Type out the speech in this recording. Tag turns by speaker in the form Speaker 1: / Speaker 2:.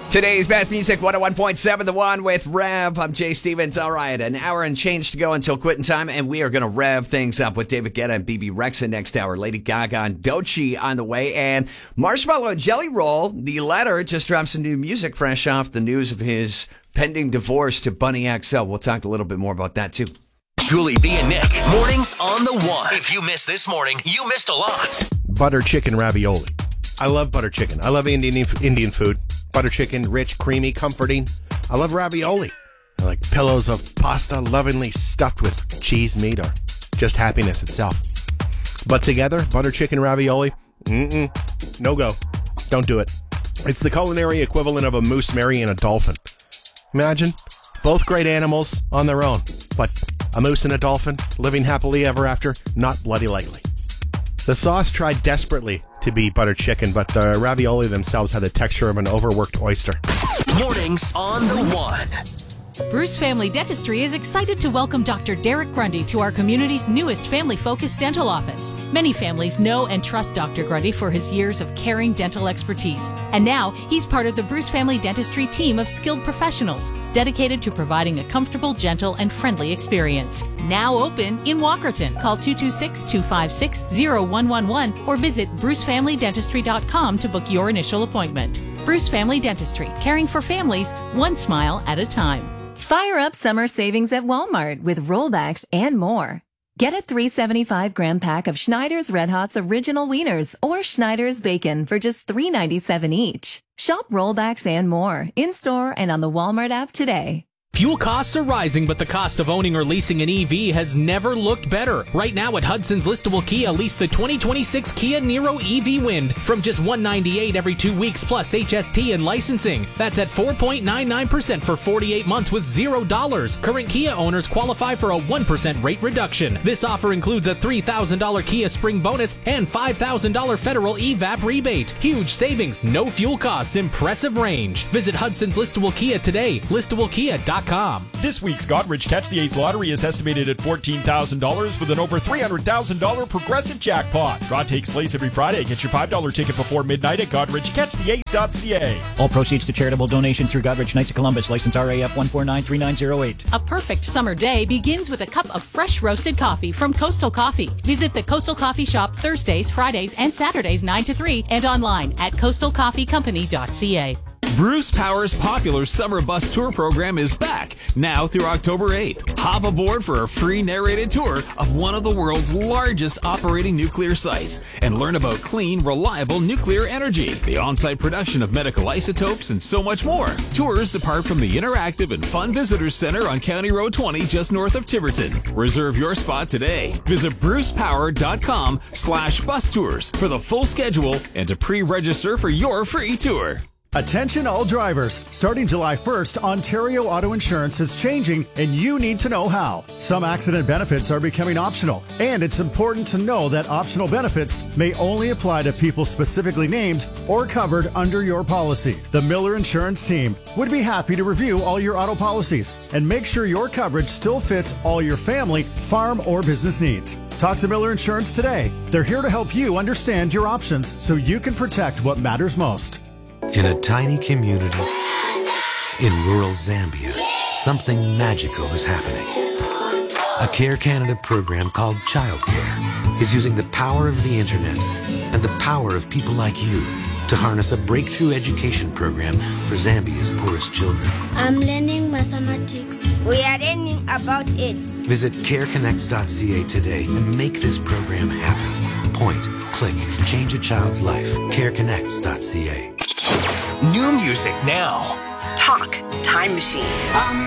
Speaker 1: Today's best music, 101.7 The One with Rev. I'm Jay Stevens. All right, an hour and change to go until quitting time, and we are going to rev things up with David Guetta and BB Rexa next hour. Lady Gaga and Doechii on the way, and Marshmallow and Jelly Roll, the latter, just dropped some new music fresh off the news of his pending divorce to Bunny XL. We'll talk a little bit more about that, too.
Speaker 2: Julie B and Nick, mornings on The One. If you missed this morning, you missed a lot.
Speaker 3: Butter chicken ravioli. I love butter chicken. I love Indian food. Butter chicken, rich, creamy, comforting. I love ravioli. I like pillows of pasta lovingly stuffed with cheese, meat, or just happiness itself. But together, butter chicken ravioli, no go. Don't do it. It's the culinary equivalent of a moose marrying a dolphin. Imagine, both great animals on their own, but a moose and a dolphin living happily ever after, not bloody likely. The sauce tried desperately to be butter chicken, but the ravioli themselves had the texture of an overworked oyster.
Speaker 2: Mornings on The One.
Speaker 4: Bruce Family Dentistry is excited to welcome Dr. Derek Grundy to our community's newest family-focused dental office. Many families know and trust Dr. Grundy for his years of caring dental expertise. And now, he's part of the Bruce Family Dentistry team of skilled professionals dedicated to providing a comfortable, gentle, and friendly experience. Now open in Walkerton. Call 226-256-0111 or visit brucefamilydentistry.com to book your initial appointment. Bruce Family Dentistry, caring for families one smile at a time.
Speaker 5: Fire up summer savings at Walmart with rollbacks and more. Get a 375-gram pack of Schneider's Red Hot's Original Wieners or Schneider's Bacon for just $3.97 each. Shop rollbacks and more in-store and on the Walmart app today.
Speaker 6: Fuel costs are rising, but the cost of owning or leasing an EV has never looked better. Right now at Hudson's Listable Kia, lease the 2026 Kia Niro EV Wind from just $198 every 2 weeks plus HST and licensing. That's at 4.99% for 48 months with $0. Current Kia owners qualify for a 1% rate reduction. This offer includes a $3,000 Kia Spring bonus and $5,000 federal EVAP rebate. Huge savings, no fuel costs, impressive range. Visit Hudson's Listable Kia today, listablekia.com.
Speaker 7: This week's Godrich Catch the Ace lottery is estimated at $14,000 with an over $300,000 progressive jackpot. Draw takes place every Friday. Get your $5 ticket before midnight at godrichcatchtheace.ca.
Speaker 8: All proceeds to charitable donations through Godrich Knights of Columbus, license RAF 1493908.
Speaker 4: A perfect summer day begins with a cup of fresh roasted coffee from Coastal Coffee. Visit the Coastal Coffee Shop Thursdays, Fridays, and Saturdays 9 to 3 and online at coastalcoffeecompany.ca.
Speaker 9: Bruce Power's popular summer bus tour program is back now through October 8th. Hop aboard for a free narrated tour of one of the world's largest operating nuclear sites and learn about clean, reliable nuclear energy, the on-site production of medical isotopes, and so much more. Tours depart from the interactive and fun visitors center on County Road 20 just north of Tiverton. Reserve your spot today. Visit brucepower.com/bus tours for the full schedule and to pre-register for your free tour.
Speaker 10: Attention all drivers. Starting July 1st, Ontario Auto Insurance is changing and you need to know how. Some accident benefits are becoming optional, and it's important to know that optional benefits may only apply to people specifically named or covered under your policy. The Miller Insurance team would be happy to review all your auto policies and make sure your coverage still fits all your family, farm, or business needs. Talk to Miller Insurance today. They're here to help you understand your options so you can protect what matters most.
Speaker 11: In a tiny community in rural Zambia, something magical is happening. A Care Canada program called Child Care is using the power of the internet and the power of people like you to harness a breakthrough education program for Zambia's poorest children.
Speaker 12: I'm learning mathematics. We are learning about it.
Speaker 11: Visit careconnects.ca today and make this program happen. Point, click, change a child's life. careconnects.ca.
Speaker 2: New music now.
Speaker 13: Talk Time Machine.